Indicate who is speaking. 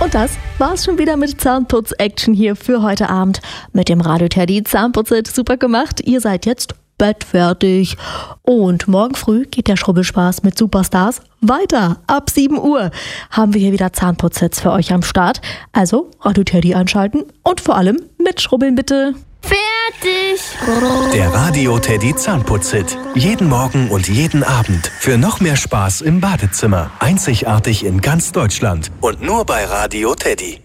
Speaker 1: Und das war's schon wieder mit Zahnputz-Action hier für heute Abend. Mit dem Radio Teddy Zahnputz-Hit super gemacht. Ihr seid jetzt bettfertig. Und morgen früh geht der Schrubbelspaß mit Superstars weiter. Ab 7 Uhr haben wir hier wieder Zahnputz-Hits für euch am Start. Also Radio Teddy einschalten und vor allem mitschrubbeln bitte.
Speaker 2: Fertig!
Speaker 3: Der Radio Teddy Zahnputz-Hit. Jeden Morgen und jeden Abend. Für noch mehr Spaß im Badezimmer. Einzigartig in ganz Deutschland. Und nur bei Radio Teddy.